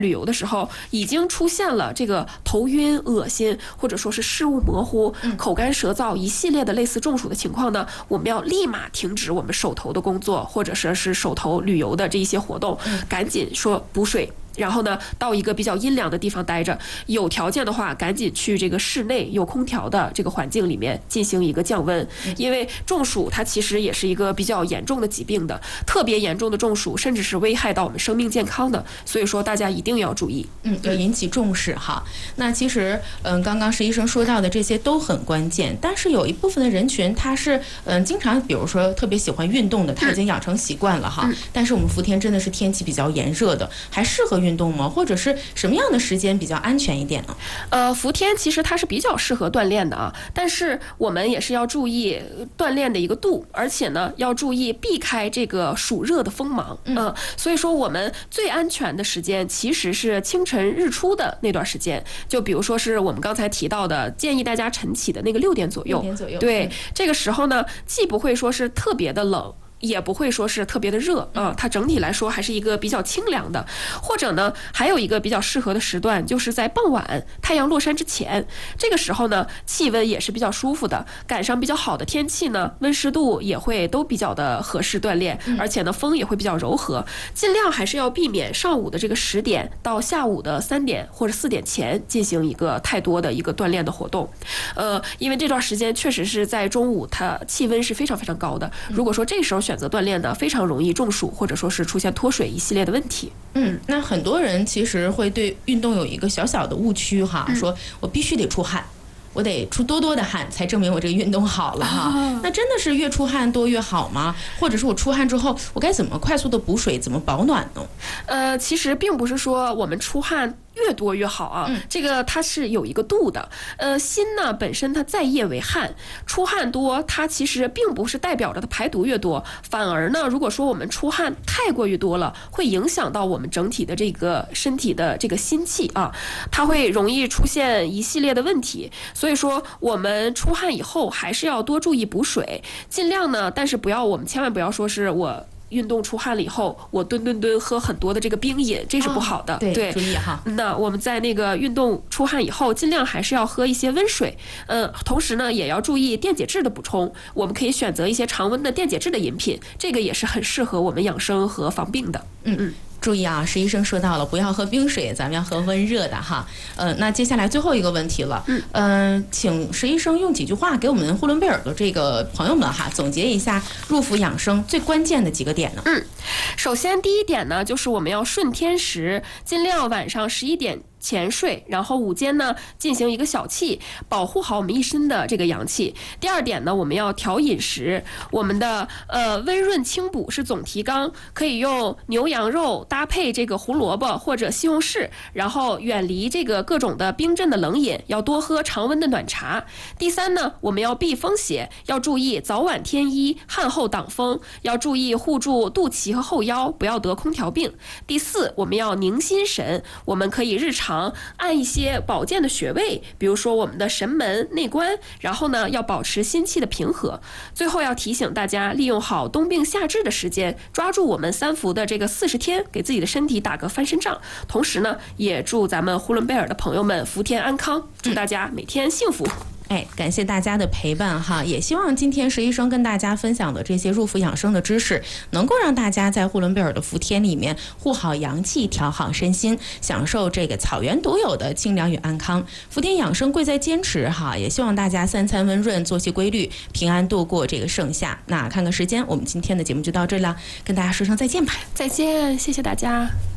旅游的时候已经出现了这个头晕、恶心，或者说是视物模糊、口干舌燥一系列的类似中暑的情况呢，我们要立马停止我们手头的工作，或者是手头旅游的这一些活动，赶紧说补水。然后呢，到一个比较阴凉的地方待着，有条件的话，赶紧去这个室内有空调的这个环境里面进行一个降温。因为中暑它其实也是一个比较严重的疾病的，特别严重的中暑，甚至是危害到我们生命健康的。所以说大家一定要注意， 要引起重视哈。那其实刚刚石医生说到的这些都很关键，但是有一部分的人群他是经常，比如说特别喜欢运动的，他已经养成习惯了哈。但是我们福田真的是天气比较炎热的，还适合运动吗？或者是什么样的时间比较安全一点呢？ 福田其实它是比较适合锻炼的啊，但是我们也是要注意锻炼的一个度，而且呢要注意避开这个暑热的锋芒。所以说我们最安全的时间其实是清晨日出的那段时间，就比如说是我们刚才提到的，建议大家晨起的那个6点左右。 6点左右。 对，这个时候呢，既不会说是特别的冷，也不会说是特别的热啊，它整体来说还是一个比较清凉的。或者呢，还有一个比较适合的时段，就是在傍晚太阳落山之前，这个时候呢，气温也是比较舒服的，赶上比较好的天气呢，温湿度也会都比较的合适锻炼，而且呢，风也会比较柔和，尽量还是要避免上午的这个10点到下午的3点或者4点前进行一个太多的一个锻炼的活动。因为这段时间确实是在中午，它气温是非常非常高的，如果说这时候选择锻炼呢，非常容易中暑，或者说是出现脱水一系列的问题。 那很多人其实会对运动有一个小小的误区哈，说我必须得出汗，我得出多多的汗才证明我这个运动好了哈。那真的是越出汗多越好吗？或者是我出汗之后，我该怎么快速的补水，怎么保暖呢？ 其实并不是说我们出汗越多越好啊，这个它是有一个度的。心呢本身它在液为汗，出汗多它其实并不是代表着它排毒越多，反而呢，如果说我们出汗太过于多了，会影响到我们整体的这个身体的这个心气啊，它会容易出现一系列的问题。所以说我们出汗以后还是要多注意补水，尽量呢，但是我们千万不要说是我运动出汗了以后，我吨喝很多的这个冰饮，这是不好的。 对，注意哈。 那我们在那个运动出汗以后，尽量还是要喝一些温水。同时呢，也要注意电解质的补充。我们可以选择一些常温的电解质的饮品，这个也是很适合我们养生和防病的。 注意啊，石医生说到了，不要喝冰水，咱们要喝温热的哈。那接下来最后一个问题了，请石医生用几句话给我们呼伦贝尔的这个朋友们哈，总结一下入伏养生最关键的几个点呢？ 首先第一点呢，就是我们要顺天时，尽量晚上11点前睡，然后午间呢进行一个小憩，保护好我们一身的这个阳气。第二点呢，我们要调饮食，我们的温润清补是总提纲，可以用牛羊肉搭配这个胡萝卜或者西红柿，然后远离这个各种的冰镇的冷饮，要多喝常温的暖茶。第三呢，我们要避风邪，要注意早晚添衣，汗后挡风，要注意护住肚脐和后腰，不要得空调病。第四，我们要宁心神，我们可以日常按一些保健的穴位，比如说我们的神门、内关，然后呢要保持心气的平和。最后要提醒大家，利用好冬病夏治的时间，抓住我们3伏的这个40天，给自己的身体打个翻身仗。同时呢，也祝咱们呼伦贝尔的朋友们福田安康，祝大家每天幸福。 感谢大家的陪伴哈，也希望今天石医生跟大家分享的这些入伏养生的知识，能够让大家在呼伦贝尔的福田里面护好阳气，调好身心，享受这个草原独有的清凉与安康。福田养生贵在坚持哈，也希望大家3餐温润，作息规律，平安度过这个盛夏。那看看时间，我们今天的节目就到这了，跟大家说声再见吧。 再见，谢谢大家。